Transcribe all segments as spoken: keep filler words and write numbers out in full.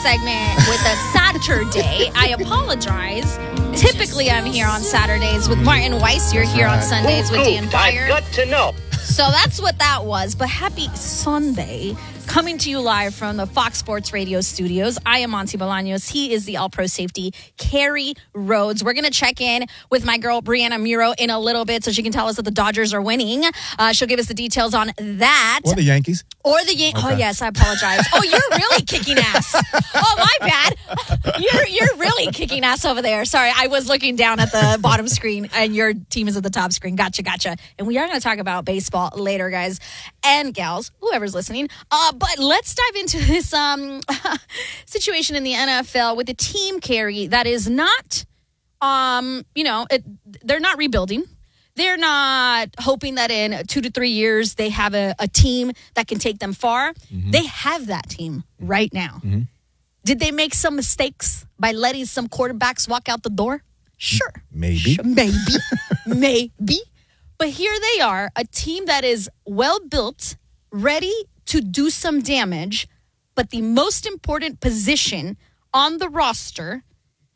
segment with a Saturday. I apologize. Typically, I'm here on Saturdays with Martin Weiss. You're here on Sundays with Dan Byer. I've got to know. So that's what that was. But happy Sunday. Coming to you live from the Fox Sports Radio studios. I am Monty Bolaños. He is the All-Pro safety, Kerry Rhodes. We're going to check in with my girl, Brianna Muro, in a little bit so she can tell us that the Dodgers are winning. Uh, she'll give us the details on that. Or the Yankees. Or the Yankees. Okay. Oh, yes, I apologize. Oh, you're really kicking ass. Oh, my bad. You're, you're really kicking ass over there. Sorry, I was looking down at the bottom screen, and your team is at the top screen. Gotcha, gotcha. And we are going to talk about baseball later, guys and gals, whoever's listening. Uh, But let's dive into this um, situation in the N F L with a team, Kerry, that is not, um, you know, it, they're not rebuilding. They're not hoping that in two to three years they have a, a team that can take them far. Mm-hmm. They have that team right now. Mm-hmm. Did they make some mistakes by letting some quarterbacks walk out the door? Sure. Maybe. Sure. Maybe. Maybe. But here they are, a team that is well-built, ready to do some damage, but the most important position on the roster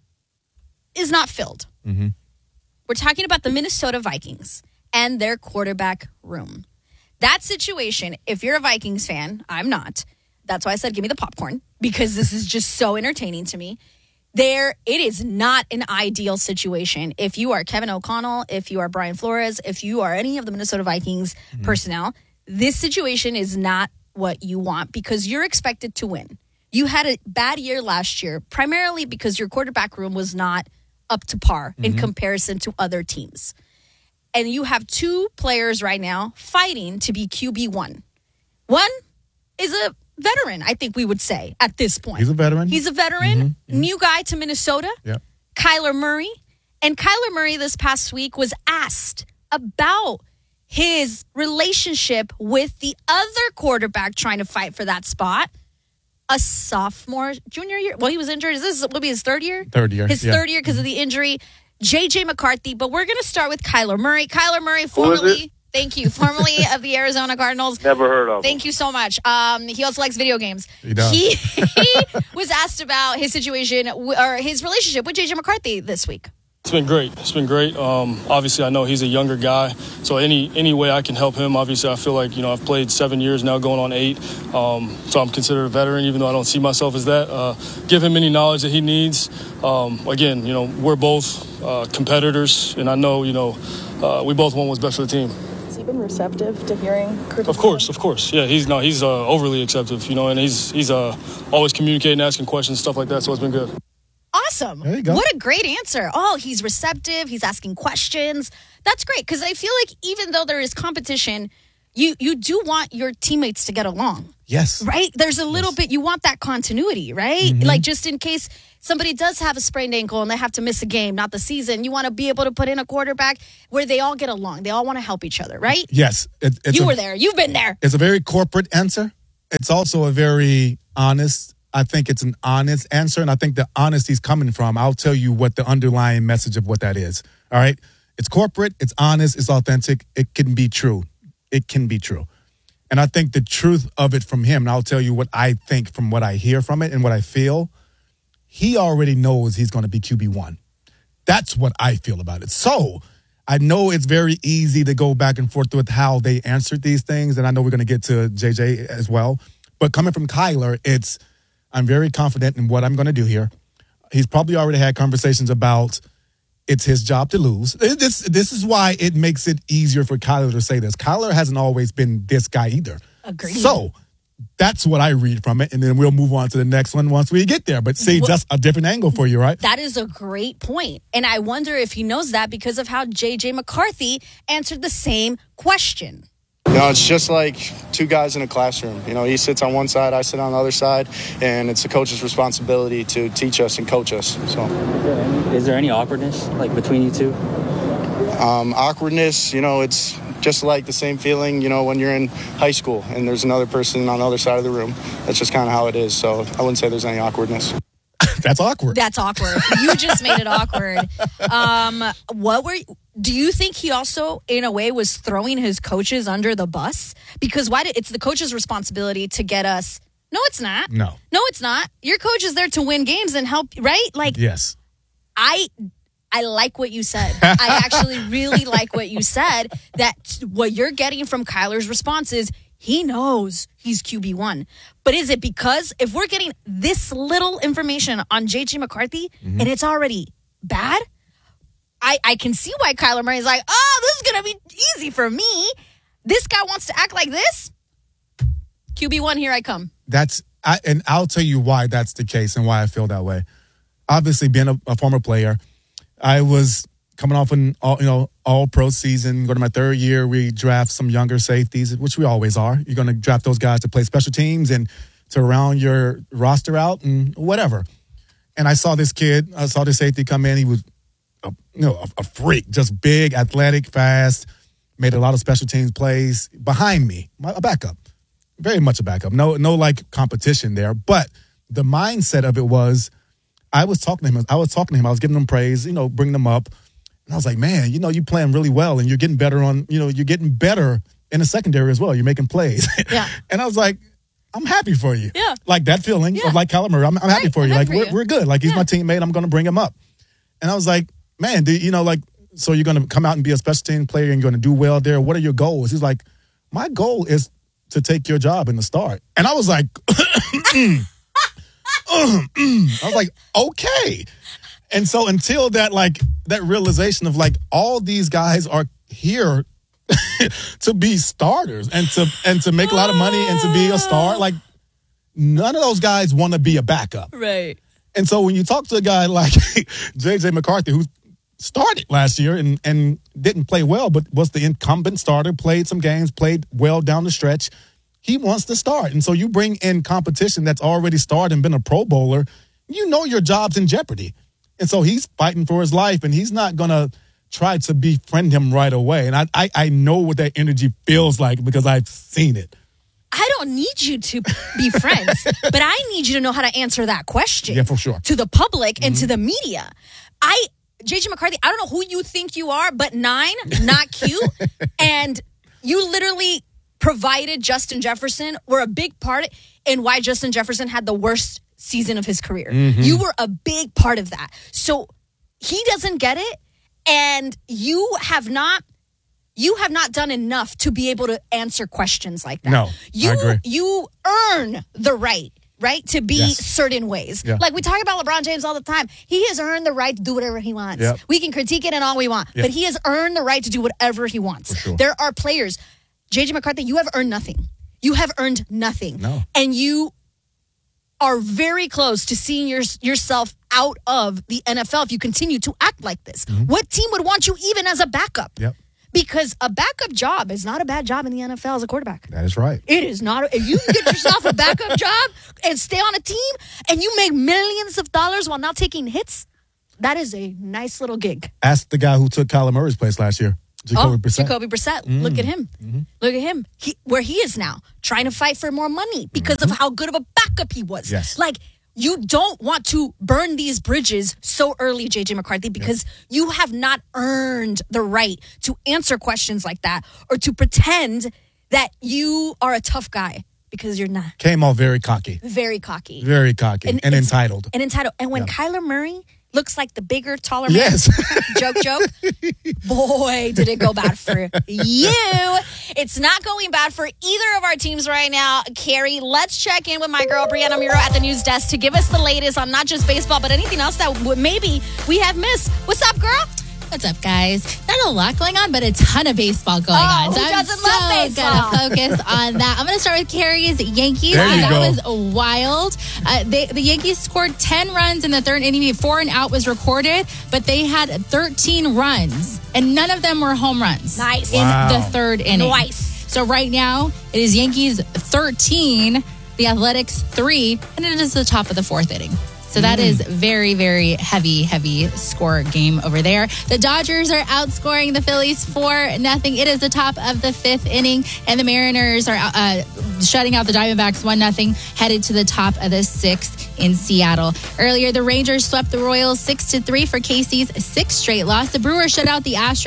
is not filled. Mm-hmm. We're talking about the Minnesota Vikings and their quarterback room. That situation, if you're a Vikings fan, I'm not. That's why I said give me the popcorn, because this is just so entertaining to me. There, it is not an ideal situation. If you are Kevin O'Connell, if you are Brian Flores, if you are any of the Minnesota Vikings mm-hmm. personnel, this situation is not what you want because you're expected to win. You had a bad year last year, primarily because your quarterback room was not up to par mm-hmm. in comparison to other teams. And you have two players right now fighting to be Q B one. One is a veteran, I think we would say, at this point. He's a veteran. He's a veteran, mm-hmm. new guy to Minnesota, yep. Kyler Murray. And Kyler Murray this past week was asked about his relationship with the other quarterback trying to fight for that spot, a sophomore, junior year. Well, he was injured. Is this will be his third year? Third year. His yeah. third year because of the injury. J J McCarthy. But we're going to start with Kyler Murray. Kyler Murray, formerly, thank you, formerly of the Arizona Cardinals. Never heard of him. Thank you so much. Um, he also likes video games. He does. He, he was asked about his situation or his relationship with J J McCarthy this week. It's been great. It's been great. Um, obviously, I know he's a younger guy, so any any way I can help him. Obviously, I feel like you know I've played seven years now, going on eight, um, so I'm considered a veteran, even though I don't see myself as that. Uh, give him any knowledge that he needs. Um, again, you know, we're both uh, competitors, and I know you know uh, we both want what's best for the team. Has he been receptive to hearing criticism? Of course, of course. Yeah, he's no, he's uh, overly acceptive, you know, and he's he's uh, always communicating, asking questions, stuff like that. So it's been good. Awesome. There you go. What a great answer. Oh, he's receptive. He's asking questions. That's great because I feel like even though there is competition, you you do want your teammates to get along. Yes. Right? There's a little yes. bit, you want that continuity, right? Mm-hmm. Like just in case somebody does have a sprained ankle and they have to miss a game, not the season, you want to be able to put in a quarterback where they all get along. They all want to help each other, right? Yes. It, it's you a, were there. You've been there. It's a very corporate answer. It's also a very honest I think it's an honest answer, and I think the honesty's coming from, I'll tell you what the underlying message of what that is. All right? It's corporate, it's honest, it's authentic. It can be true. It can be true. And I think the truth of it from him, and I'll tell you what I think from what I hear from it and what I feel, he already knows he's going to be Q B one. That's what I feel about it. So I know it's very easy to go back and forth with how they answered these things, and I know we're going to get to J J as well. But coming from Kyler, it's I'm very confident in what I'm going to do here. He's probably already had conversations about it's his job to lose. This this is why it makes it easier for Kyler to say this. Kyler hasn't always been this guy either. Agreed. So that's what I read from it, and then we'll move on to the next one once we get there. But see, well, that's a different angle for you, right? That is a great point. And I wonder if he knows that because of how J J McCarthy answered the same question. You know, it's just like two guys in a classroom. You know, he sits on one side, I sit on the other side, and it's the coach's responsibility to teach us and coach us. So, is there any, is there any awkwardness, like, between you two? Um, awkwardness, you know, it's just like the same feeling, you know, when you're in high school and there's another person on the other side of the room. That's just kind of how it is. So I wouldn't say there's any awkwardness. That's awkward. That's awkward. You just made it awkward. Um, what were? Do you think he also, in a way, was throwing his coaches under the bus? Because why? Did, it's the coach's responsibility to get us No, it's not. No. No, it's not. Your coach is there to win games and help, right? Like, Yes. I I like what you said. I actually really like what you said, that what you're getting from Kyler's response is he knows he's Q B one. But is it because if we're getting this little information on J J McCarthy mm-hmm. and it's already bad, I, I can see why Kyler Murray is like, oh, this is going to be easy for me. This guy wants to act like this. Q B one, here I come. That's I, and I'll tell you why that's the case and why I feel that way. Obviously, being a, a former player, I was coming off an all, you know all pro season. Go to my third year, we draft some younger safeties, which we always are. You're going to draft those guys to play special teams and to round your roster out and whatever. And I saw this kid, I saw this safety come in. He was, a, you know, a, a freak, just big, athletic, fast. Made a lot of special teams plays behind me, a backup. Very much a backup. No, no, like competition there. But the mindset of it was, I was talking to him. I was talking to him. I was giving him praise, you know, bringing him up. And I was like, man, you know, you're playing really well, and you're getting better on, you know, you're getting better in the secondary as well. You're making plays. Yeah. And I was like, I'm happy for you. Yeah. Like that feeling yeah. of like Kyler Murray. I'm, I'm happy right. for you. I'm like for we're you. we're good. Like he's yeah. my teammate. I'm going to bring him up. And I was like, man, do you know, like, so you're going to come out and be a special team player and you're going to do well there. What are your goals? He's like, my goal is to take your job in the start. And I was like, I was like, okay. And so until that, like, that realization of like, all these guys are here to be starters and to and to make a lot of money and to be a star, like, none of those guys want to be a backup. Right. And so when you talk to a guy like J J McCarthy, who started last year and, and didn't play well, but was the incumbent starter, played some games, played well down the stretch, he wants to start. And so you bring in competition that's already started and been a Pro Bowler, you know your job's in jeopardy. And so he's fighting for his life, and he's not going to try to befriend him right away. And I, I I know what that energy feels like because I've seen it. I don't need you to be friends, but I need you to know how to answer that question. Yeah, for sure. To the public and mm-hmm. to the media. I, J J McCarthy, I don't know who you think you are, but nine, not cute. And you literally provided Justin Jefferson, were a big part in why Justin Jefferson had the worst season of his career. Mm-hmm. You were a big part of that. So he doesn't get it, and you have not you have not done enough to be able to answer questions like that. No, you, I agree. You earn the right, right, to be yes. certain ways. Yeah. Like we talk about LeBron James all the time. He has earned the right to do whatever he wants. Yep. We can critique it and all we want, yep. but he has earned the right to do whatever he wants. For sure. There are players, J J McCarthy, you have earned nothing. You have earned nothing. No. And you are very close to seeing your, yourself out of the N F L if you continue to act like this. Mm-hmm. What team would want you even as a backup? Yep. Because a backup job is not a bad job in the N F L as a quarterback. That is right. It is not. If you can get yourself a backup job and stay on a team and you make millions of dollars while not taking hits, that is a nice little gig. Ask the guy who took Kyler Murray's place last year. Jacoby oh, Brissett. Jacoby Brissett. Mm. Look at him. Mm-hmm. Look at him. He, where he is now, trying to fight for more money because mm-hmm. of how good of a backup he was. Yes. Like, you don't want to burn these bridges so early, J J McCarthy, because yep. you have not earned the right to answer questions like that or to pretend that you are a tough guy, because you're not. Came off very cocky. Very cocky. Very cocky and, and entitled. And entitled. And when yeah. Kyler Murray looks like the bigger, taller man. Yes. joke, joke. Boy, did it go bad for you. It's not going bad for either of our teams right now. Carrie, let's check in with my girl, Brianna Muro, at the news desk to give us the latest on not just baseball, but anything else that w- maybe we have missed. What's up, girl? What's up, guys? Not a lot going on, but a ton of baseball going oh, on. So who I'm doesn't so love baseball? gonna focus on that. I'm gonna start with Carrie's Yankees. There you that go. was wild. Uh, they, the Yankees scored ten runs in the third inning before an out was recorded, but they had thirteen runs, and none of them were home runs. Nice. In Wow. the third inning. Nice. So right now, it is Yankees thirteen, the Athletics three, and it is the top of the fourth inning. So that mm. is very, very heavy, heavy score game over there. The Dodgers are outscoring the Phillies four nothing. It is the top of the fifth inning, and the Mariners are uh, shutting out the Diamondbacks one nothing, headed to the top of the sixth in Seattle. Earlier, the Rangers swept the Royals six to three for Casey's sixth straight loss. The Brewers shut out the Astros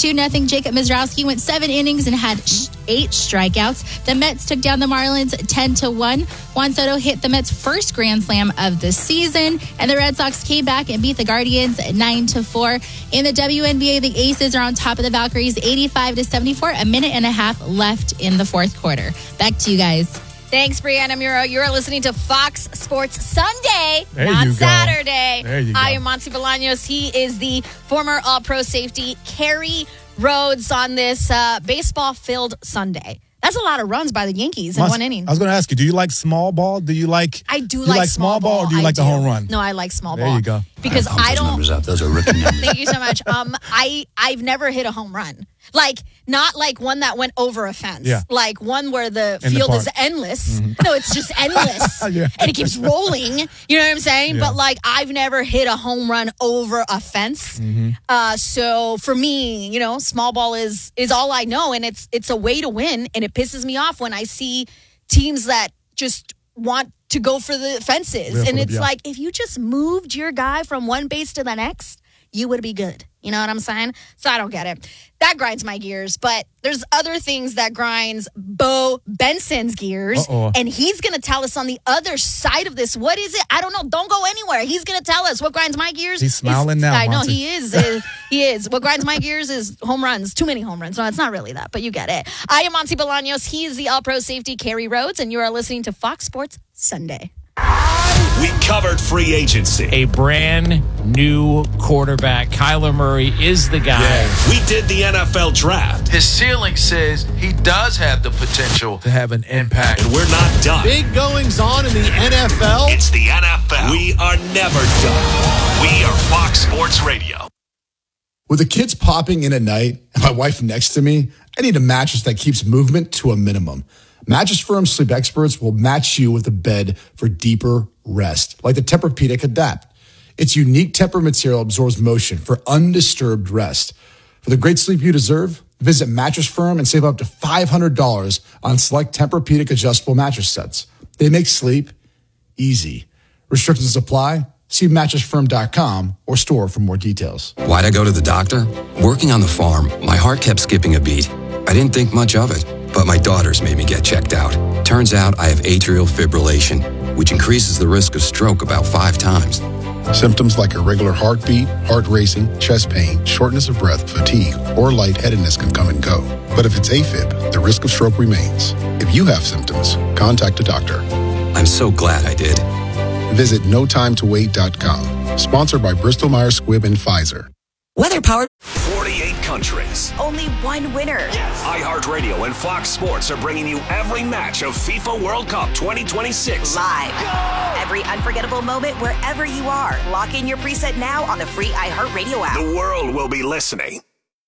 two nothing. Jacob Mizrowski went seven innings and had sh- eight strikeouts. The Mets took down the Marlins ten to one. Juan Soto hit the Mets' first grand slam of the season. And the Red Sox came back and beat the Guardians nine to four. In the W N B A, the Aces are on top of the Valkyries eighty-five to seventy-four. A minute and a half left in the fourth quarter. Back to you guys. Thanks, Brianna Muro. You're listening to Fox Sports Sunday, There not you go. Saturday. There you go. I am Monty Bolaños. He is the former All-Pro safety, Kerry Rhodes, on this uh, baseball-filled Sunday. That's a lot of runs by the Yankees in Mas- one inning. I was going to ask you, do you like small ball? Do you like I do you like, like small ball, or do you I like the home run? No, I like small There ball. you go. Because Pump I those don't. numbers up. Those are rookie numbers. Thank you so much. Um, I I've never hit a home run. Like, not like one that went over a fence. Yeah. Like one where the In the field is park. endless. No, it's just endless. Yeah. And it keeps rolling. You know what I'm saying? Yeah. But like, I've never hit a home run over a fence. Uh, so for me, you know, small ball is is all I know, and it's it's a way to win. And it pisses me off when I see teams that just want to go for the fences. Yeah, and for the- it's yeah. like, if you just moved your guy from one base to the next, you would be good. You know what I'm saying? So I don't get it. That grinds my gears. But there's other things that grinds Bo Benson's gears. Uh-oh. And he's going to tell us on the other side of this. What is it? I don't know. Don't go anywhere. He's going to tell us what grinds my gears. He's smiling now, I know Monty. he is. Uh, he is. What grinds my gears is home runs. Too many home runs. No, it's not really that, but you get it. I am Monty Bolaños. He is the All-Pro safety, Kerry Rhodes, and you are listening to Fox Sports Sunday. We covered free agency. A brand new quarterback. Kyler Murray is the guy. We did the N F L draft. His ceiling says he does have the potential to have an impact. And we're not done. Big goings on in the N F L. It's the N F L. We are never done. We are Fox Sports Radio. With the kids popping in at night and my wife next to me, I need a mattress that keeps movement to a minimum. Mattress Firm Sleep Experts will match you with a bed for deeper rest, like the Tempur-Pedic Adapt. Its unique Tempur material absorbs motion for undisturbed rest. For the great sleep you deserve, visit Mattress Firm and save up to five hundred dollars on select Tempur-Pedic adjustable mattress sets. They make sleep easy. Restrictions apply. See mattress firm dot com or store for more details. Why'd I go to the doctor? Working on the farm, my heart kept skipping a beat. I didn't think much of it, but my daughters made me get checked out. Turns out I have atrial fibrillation, which increases the risk of stroke about five times. Symptoms like irregular heartbeat, heart racing, chest pain, shortness of breath, fatigue, or lightheadedness can come and go. But if it's AFib, the risk of stroke remains. If you have symptoms, contact a doctor. I'm so glad I did. Visit no time to wait dot com. Sponsored by Bristol Myers Squibb and Pfizer. Weather powered. forty-eight countries. Only one winner. Yes. iHeartRadio and Fox Sports are bringing you every match of FIFA World Cup twenty twenty-six. Live. Go! Every unforgettable moment wherever you are. Lock in your preset now on the free iHeartRadio app. The world will be listening.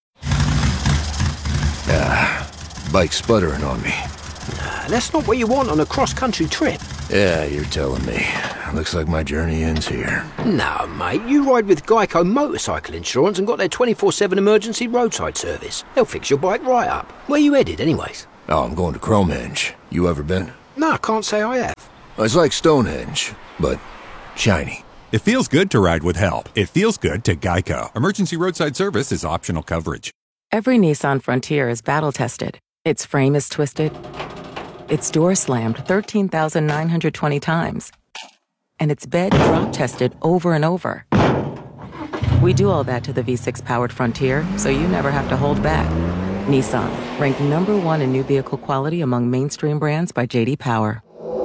Ah, bike sputtering on me. Nah, that's not what you want on a cross-country trip. Yeah, you're telling me. Looks like my journey ends here. No, mate, you ride with Geico Motorcycle Insurance and got their twenty-four seven emergency roadside service. They'll fix your bike right up. Where you headed, anyways? Oh, I'm going to Cromenge. You ever been? No, I can't say I have. It's like Stonehenge, but shiny. It feels good to ride with help. It feels good to Geico. Emergency roadside service is optional coverage. Every Nissan Frontier is battle-tested. Its frame is twisted. Its door slammed thirteen thousand nine hundred twenty times. And its bed drop-tested over and over. We do all that to the V six powered Frontier, so you never have to hold back. Nissan, ranked number one in new vehicle quality among mainstream brands by J D Power.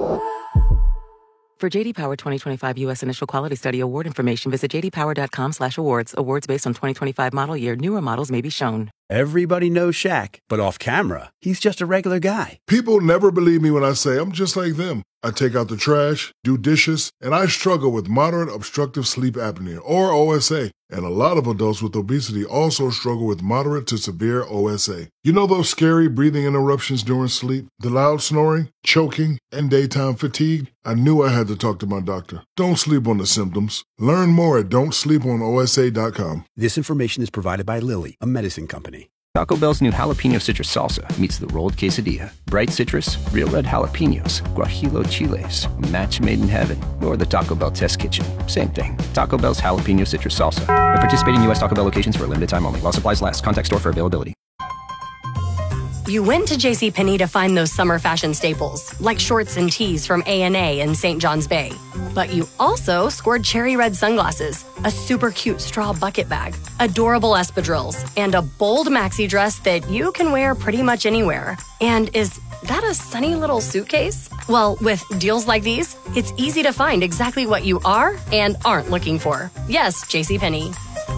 For J D Power twenty twenty-five U S Initial Quality Study Award information, visit j d power dot com slash awards. Awards based on twenty twenty-five model year. Newer models may be shown. Everybody knows Shaq, but off camera, he's just a regular guy. People never believe me when I say I'm just like them. I take out the trash, do dishes, and I struggle with moderate obstructive sleep apnea, or O S A. And a lot of adults with obesity also struggle with moderate to severe O S A. You know those scary breathing interruptions during sleep, the loud snoring, choking, and daytime fatigue? I knew I had to talk to my doctor. Don't sleep on the symptoms. Learn more at don't sleep on O S A dot com. This information is provided by Lilly, a medicine company. Taco Bell's new jalapeno citrus salsa meets the rolled quesadilla. Bright citrus, real red jalapenos, guajillo chiles, a match made in heaven, or the Taco Bell test kitchen. Same thing. Taco Bell's jalapeno citrus salsa. At participating U S Taco Bell locations for a limited time only. While supplies last. Contact store for availability. You went to JCPenney to find those summer fashion staples, like shorts and tees from A and A in Saint John's Bay. But you also scored cherry red sunglasses, a super cute straw bucket bag, adorable espadrilles, and a bold maxi dress that you can wear pretty much anywhere. And is that a sunny little suitcase? Well, with deals like these, it's easy to find exactly what you are and aren't looking for. Yes, JCPenney.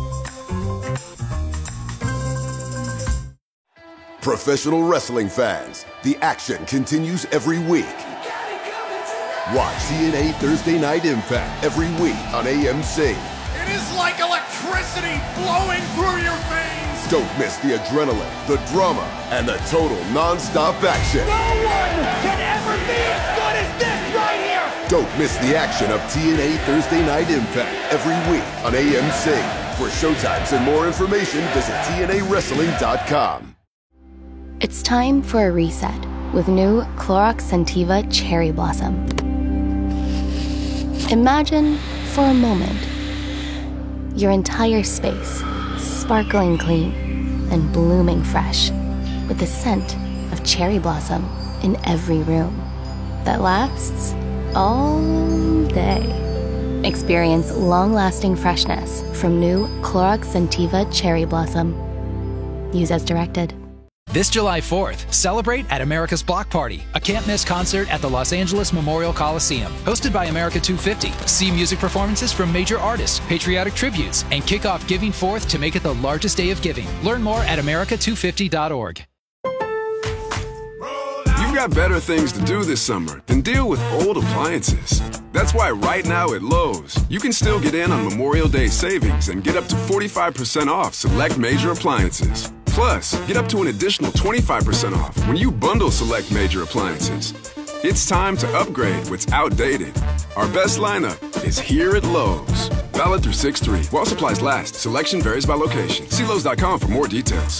Professional wrestling fans, the action continues every week. Watch T N A Thursday Night Impact every week on A M C. It is like electricity flowing through your veins. Don't miss the adrenaline, the drama, and the total non-stop action. No one can ever be as good as this right here. Don't miss the action of T N A Thursday Night Impact every week on A M C. For showtimes and more information, visit T N A wrestling dot com. It's time for a reset with new Clorox Scentiva Cherry Blossom. Imagine, for a moment, your entire space sparkling clean and blooming fresh with the scent of cherry blossom in every room that lasts all day. Experience long-lasting freshness from new Clorox Scentiva Cherry Blossom. Use as directed. This July fourth, celebrate at America's Block Party, a can't-miss concert at the Los Angeles Memorial Coliseum. Hosted by America two fifty. See music performances from major artists, patriotic tributes, and kick off Giving Forth to make it the largest day of giving. Learn more at America two fifty dot org. You've got better things to do this summer than deal with old appliances. That's why right now at Lowe's, you can still get in on Memorial Day savings and get up to forty-five percent off select major appliances. Plus, get up to an additional twenty-five percent off when you bundle select major appliances. It's time to upgrade what's outdated. Our best lineup is here at Lowe's. Valid through six three. While supplies last, selection varies by location. See Lowe's dot com for more details.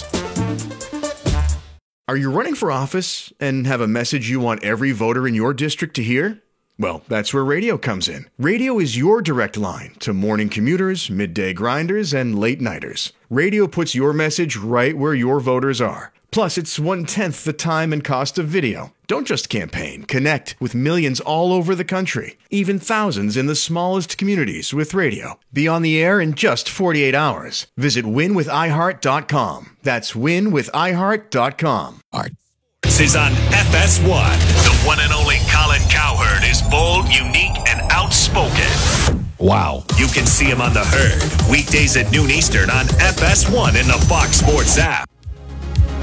Are you running for office and have a message you want every voter in your district to hear? Well, that's where radio comes in. Radio is your direct line to morning commuters, midday grinders, and late nighters. Radio puts your message right where your voters are. Plus, it's one-tenth the time and cost of video. Don't just campaign. Connect with millions all over the country, even thousands in the smallest communities with radio. Be on the air in just forty-eight hours. Visit win with i heart dot com. That's win with i heart dot com. Art. This is on F S one. The one and only Colin Cowherd is bold, unique, and outspoken. Wow. You can see him on The Herd, weekdays at noon Eastern on F S one in the Fox Sports app.